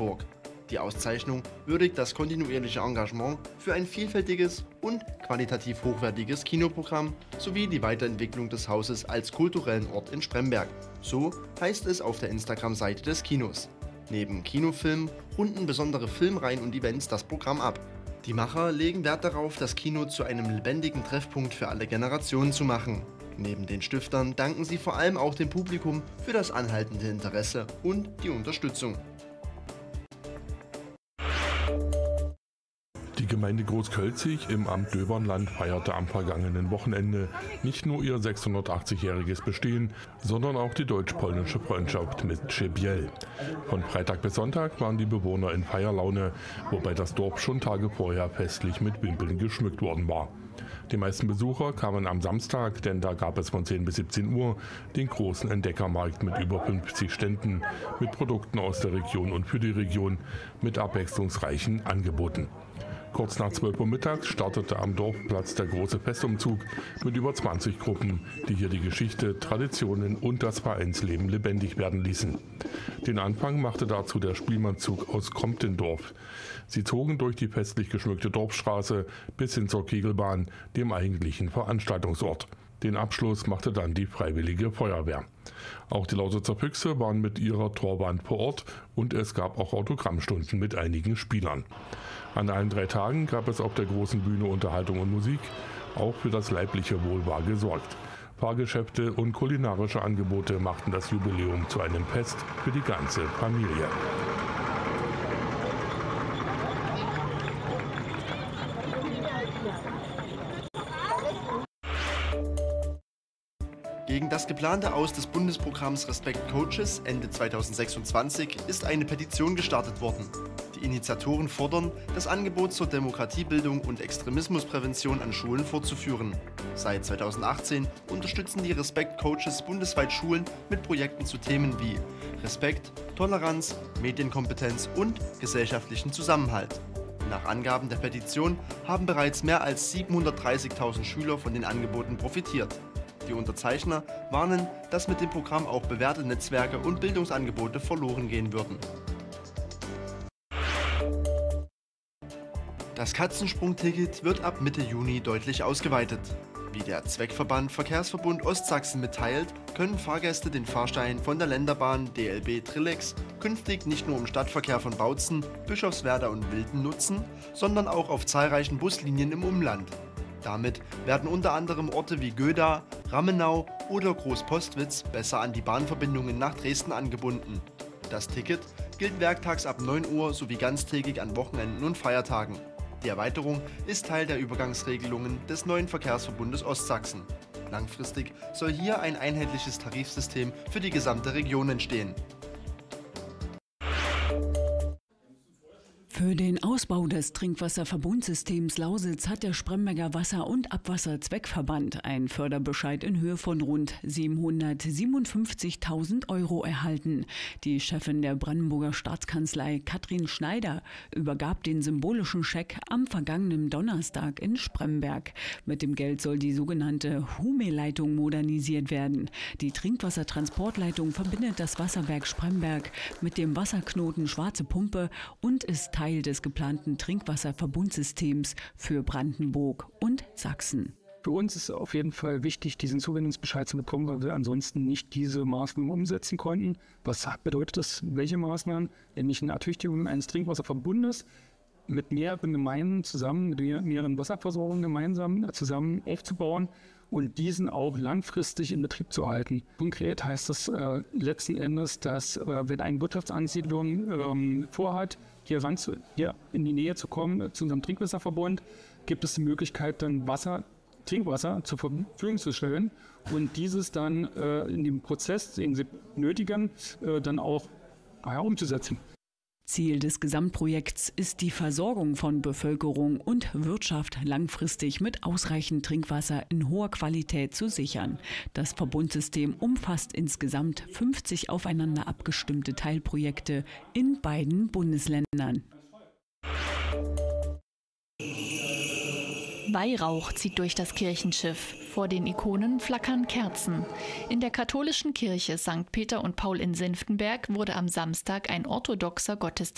Brandenburg. Die Auszeichnung würdigt das kontinuierliche Engagement für ein vielfältiges und qualitativ hochwertiges Kinoprogramm sowie die Weiterentwicklung des Hauses als kulturellen Ort in Spremberg. So heißt es auf der Instagram-Seite des Kinos. Neben Kinofilmen runden besondere Filmreihen und Events das Programm ab. Die Macher legen Wert darauf, das Kino zu einem lebendigen Treffpunkt für alle Generationen zu machen. Neben den Stiftern danken sie vor allem auch dem Publikum für das anhaltende Interesse und die Unterstützung. Die Gemeinde Großkölzig im Amt Döbernland feierte am vergangenen Wochenende nicht nur ihr 680-jähriges Bestehen, sondern auch die deutsch-polnische Freundschaft mit Trzebiel. Von Freitag bis Sonntag waren die Bewohner in Feierlaune, wobei das Dorf schon Tage vorher festlich mit Wimpeln geschmückt worden war. Die meisten Besucher kamen am Samstag, denn da gab es von 10 bis 17 Uhr den großen Entdeckermarkt mit über 50 Ständen, mit Produkten aus der Region und für die Region, mit abwechslungsreichen Angeboten. Kurz nach 12 Uhr mittags startete am Dorfplatz der große Festumzug mit über 20 Gruppen, die hier die Geschichte, Traditionen und das Vereinsleben lebendig werden ließen. Den Anfang machte dazu der Spielmannszug aus Comptendorf. Sie zogen durch die festlich geschmückte Dorfstraße bis hin zur Kegelbahn, dem eigentlichen Veranstaltungsort. Den Abschluss machte dann die Freiwillige Feuerwehr. Auch die Lausitzer Füchse waren mit ihrer Torwand vor Ort und es gab auch Autogrammstunden mit einigen Spielern. An allen 3 Tagen gab es auf der großen Bühne Unterhaltung und Musik. Auch für das leibliche Wohl war gesorgt. Fahrgeschäfte und kulinarische Angebote machten das Jubiläum zu einem Fest für die ganze Familie. Gegen das geplante Aus des Bundesprogramms Respect Coaches Ende 2026 ist eine Petition gestartet worden. Die Initiatoren fordern, das Angebot zur Demokratiebildung und Extremismusprävention an Schulen fortzuführen. Seit 2018 unterstützen die Respect Coaches bundesweit Schulen mit Projekten zu Themen wie Respekt, Toleranz, Medienkompetenz und gesellschaftlichen Zusammenhalt. Nach Angaben der Petition haben bereits mehr als 730.000 Schüler von den Angeboten profitiert. Die Unterzeichner warnen, dass mit dem Programm auch bewährte Netzwerke und Bildungsangebote verloren gehen würden. Das Katzensprung-Ticket wird ab Mitte Juni deutlich ausgeweitet. Wie der Zweckverband Verkehrsverbund Ostsachsen mitteilt, können Fahrgäste den Fahrstein von der Länderbahn DLB Trillex künftig nicht nur im Stadtverkehr von Bautzen, Bischofswerda und Wilden nutzen, sondern auch auf zahlreichen Buslinien im Umland. Damit werden unter anderem Orte wie Göda, Rammenau oder Großpostwitz besser an die Bahnverbindungen nach Dresden angebunden. Das Ticket gilt werktags ab 9 Uhr sowie ganztägig an Wochenenden und Feiertagen. Die Erweiterung ist Teil der Übergangsregelungen des neuen Verkehrsverbundes Ostsachsen. Langfristig soll hier ein einheitliches Tarifsystem für die gesamte Region entstehen. Für den Ausbau des Trinkwasserverbundsystems Lausitz hat der Spremberger Wasser- und Abwasserzweckverband einen Förderbescheid in Höhe von rund 757.000 € erhalten. Die Chefin der Brandenburger Staatskanzlei, Katrin Schneider, übergab den symbolischen Scheck am vergangenen Donnerstag in Spremberg. Mit dem Geld soll die sogenannte Hume-Leitung modernisiert werden. Die Trinkwassertransportleitung verbindet das Wasserwerk Spremberg mit dem Wasserknoten Schwarze Pumpe und ist Teil des geplanten Trinkwasserverbundsystems für Brandenburg und Sachsen. Für uns ist auf jeden Fall wichtig, diesen Zuwendungsbescheid zu bekommen, weil wir ansonsten nicht diese Maßnahmen umsetzen konnten. Was bedeutet das? Welche Maßnahmen? Nämlich eine Ertüchtigung eines Trinkwasserverbundes mit mehreren Gemeinden zusammen, mit mehreren Wasserversorgungen gemeinsam zusammen aufzubauen und diesen auch langfristig in Betrieb zu halten. Konkret heißt das letzten Endes, dass wenn eine Wirtschaftsansiedlung vorhat, hier in die Nähe zu kommen, zu unserem Trinkwasserverbund, gibt es die Möglichkeit, dann Trinkwasser zur Verfügung zu stellen und dieses dann in dem Prozess, den sie benötigen, dann auch umzusetzen. Ziel des Gesamtprojekts ist die Versorgung von Bevölkerung und Wirtschaft langfristig mit ausreichend Trinkwasser in hoher Qualität zu sichern. Das Verbundsystem umfasst insgesamt 50 aufeinander abgestimmte Teilprojekte in beiden Bundesländern. Weihrauch zieht durch das Kirchenschiff. Vor den Ikonen flackern Kerzen. In der katholischen Kirche St. Peter und Paul in Senftenberg wurde am Samstag ein orthodoxer Gottesdienst